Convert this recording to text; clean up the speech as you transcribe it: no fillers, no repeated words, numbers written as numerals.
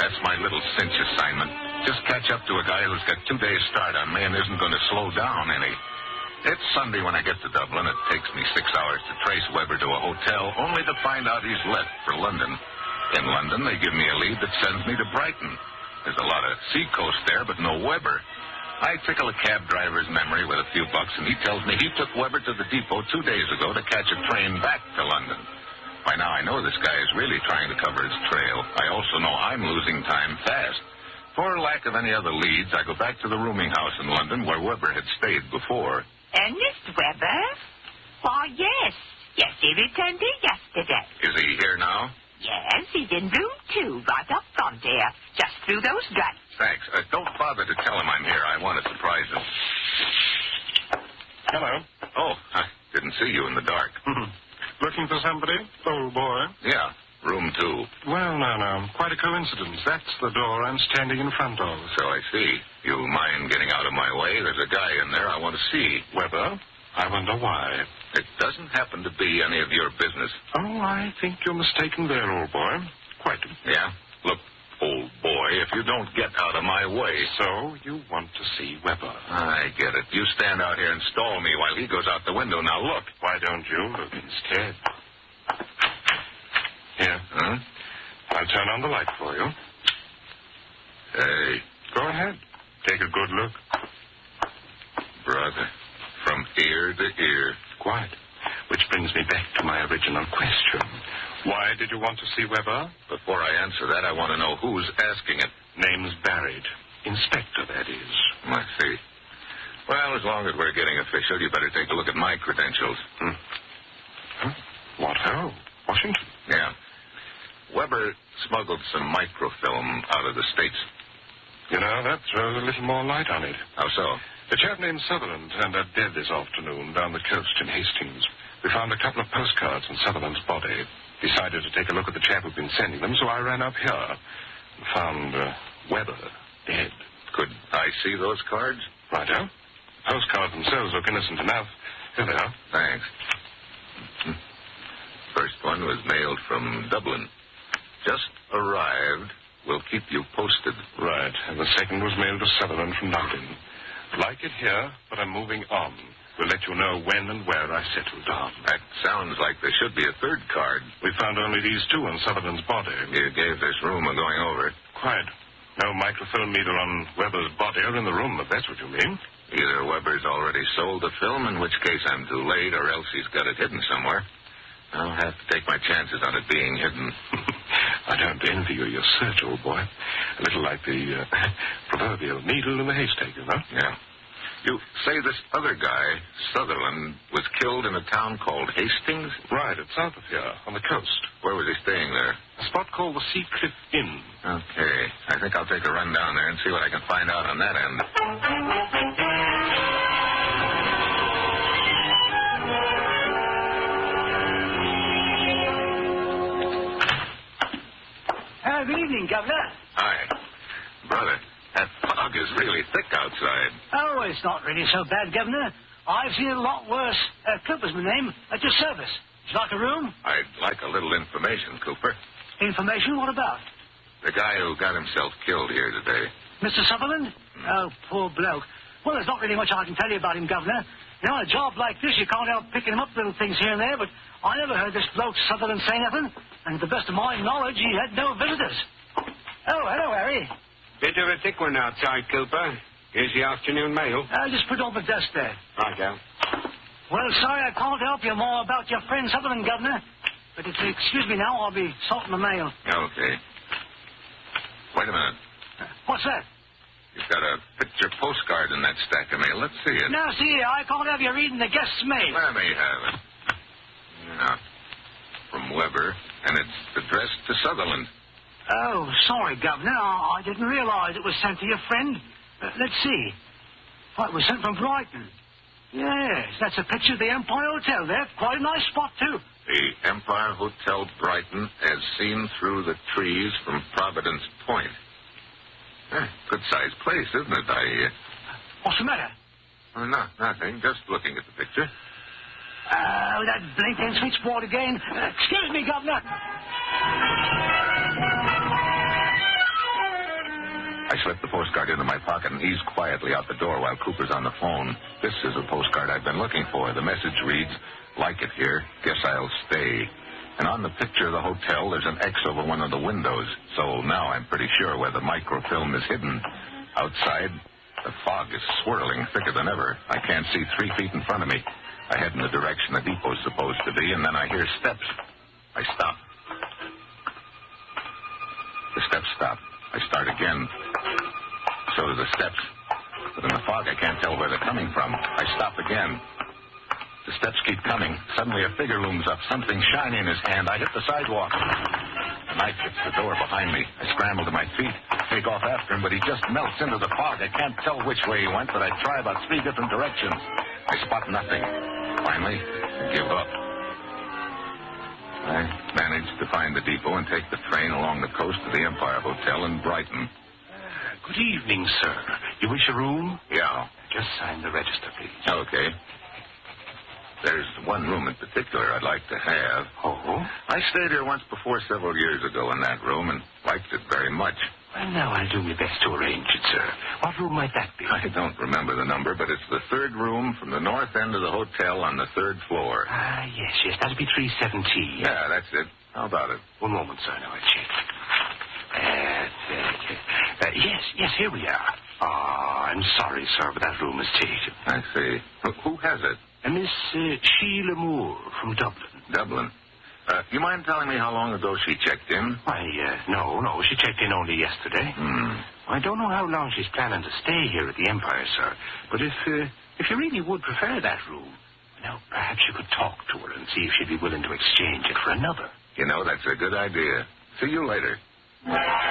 that's my little cinch assignment. Just catch up to a guy who's got 2 days' start on me and isn't going to slow down any. It's Sunday when I get to Dublin. It takes me 6 hours to trace Weber to a hotel, only to find out he's left for London. In London, they give me a lead that sends me to Brighton. There's a lot of seacoast there, but no Weber. I tickle a cab driver's memory with a few bucks, and he tells me he took Weber to the depot 2 days ago to catch a train back to London. By now, I know this guy is really trying to cover his trail. I also know I'm losing time fast. For lack of any other leads, I go back to the rooming house in London where Weber had stayed before. Ernest Weber? Why, yes. Yes, he returned here yesterday. Is he here now? Yes, he's in room 2, right up front here, just through those gates. Thanks. Don't bother to tell him I'm here. I want to surprise him. Hello. Oh, I didn't see you in the dark. Looking for somebody, old boy? Yeah, room 2. Well, no. Quite a coincidence. That's the door I'm standing in front of. So I see. You mind getting out of my way? There's a guy in there I want to see. Weber? I wonder why. It doesn't happen to be any of your business. Oh, I think you're mistaken there, old boy. Quite. Yeah? Look, old boy, if you don't get out of my way... So you want to see Weber? I get it. You stand out here and stall me while he goes out the window. Now, look. Why don't you look instead? Here. Huh? I'll turn on the light for you. Hey. Go ahead. Take a good look. Brother, from ear to ear. Quite. Which brings me back to my original question. Why did you want to see Weber? Before I answer that, I want to know who's asking it. Name's buried. Inspector, that is. I see. Well, as long as we're getting official, you better take a look at my credentials. Huh? What ho? Washington? Yeah. Weber smuggled some microfilm out of the States. You know, that throws a little more light on it. How so? A chap named Sutherland turned up dead this afternoon down the coast in Hastings. We found a couple of postcards on Sutherland's body. Decided to take a look at the chap who'd been sending them, so I ran up here and found Weber dead. Could I see those cards? Righto. Postcards themselves look innocent enough. Here they are. Thanks. First one was mailed from Dublin. Just arrived. Will keep you posted. Right. And the second was mailed to Sutherland from London. Like it here, but I'm moving on. We'll let you know when and where I settle down. That sounds like there should be a third card. We found only these two on Sutherland's body. You gave this room a going over. Quite. No microfilm needle on Weber's body or in the room, if that's what you mean. Either Weber's already sold the film, in which case I'm too late, or else he's got it hidden somewhere. I'll have to take my chances on it being hidden. I don't envy you your search, old boy. A little like the proverbial needle in the haystack, you know? Yeah. You say this other guy, Sutherland, was killed in a town called Hastings? Right, it's south of here, on the coast. Where was he staying there? A spot called the Sea Cliff Inn. Okay. I think I'll take a run down there and see what I can find out on that end. Good evening, Governor. Hi. Brother, that fog is really thick outside. Oh, it's not really so bad, Governor. I've seen it a lot worse. Cooper's my name. At your service. Would you like a room? I'd like a little information, Cooper. Information? What about? The guy who got himself killed here today. Mr. Sutherland? Oh, poor bloke. Well, there's not really much I can tell you about him, Governor. You know, on a job like this, you can't help picking him up little things here and there, but I never heard this bloke Sutherland say nothing. And to the best of my knowledge, he had no visitors. Oh, hello, Harry. Bit of a thick one outside, Cooper. Here's the afternoon mail. Just put it on the desk there. Righto. Well, sorry I can't help you more about your friend Sutherland, Governor. But if you excuse me now, I'll be sorting the mail. Okay. Wait a minute. What's that? You've got a picture postcard in that stack of mail. Let's see it. Now, see, I can't have you reading the guest's mail. Let me have it. Yeah. From Weber, and it's addressed to Sutherland. Oh, sorry, Governor. I didn't realize it was sent to your friend. Let's see. Why, it was sent from Brighton. Yes, that's a picture of the Empire Hotel there. Quite a nice spot, too. The Empire Hotel Brighton as seen through the trees from Providence Point. Good-sized place, isn't it? What's the matter? Oh, no, nothing. Just looking at the picture. Oh, that blinking switchboard again. Excuse me, Governor. slipped the postcard into my pocket and eased quietly out the door while Cooper's on the phone. This is a postcard I've been looking for. The message reads, "Like it here. Guess I'll stay." And on the picture of the hotel, there's an X over one of the windows. So now I'm pretty sure where the microfilm is hidden. Outside, the fog is swirling thicker than ever. I can't see 3 feet in front of me. I head in the direction the depot's supposed to be, and then I hear steps. I stop. The steps stop. I start again. So do the steps. But in the fog, I can't tell where they're coming from. I stop again. The steps keep coming. Suddenly, a figure looms up, something shiny in his hand. I hit the sidewalk. The knife hits the door behind me. I scramble to my feet, take off after him, but he just melts into the fog. I can't tell which way he went, but I try about 3 different directions. I spot nothing. Finally, I give up. I managed to find the depot and take the train along the coast to the Empire Hotel in Brighton. Good evening, sir. You wish a room? Yeah. Just sign the register, please. Okay. There's one room in particular I'd like to have. Oh? I stayed here once before several years ago in that room and liked it very much. Well, now I'll do my best to arrange it, sir. What room might that be? I don't remember the number, but it's the 3rd room from the north end of the hotel on the 3rd floor. Ah, yes. That'll be 317. Yeah, that's it. How about it? One moment, sir. Now I'll check. Yes, here we are. I'm sorry, sir, but that room is taken. I see. Who has it? Miss Sheila Moore from Dublin. Dublin. You mind telling me how long ago she checked in? Why, no. She checked in only yesterday. I don't know how long she's planning to stay here at the Empire, sir. But if you really would prefer that room, now perhaps you could talk to her and see if she'd be willing to exchange it for another. You know, that's a good idea. See you later.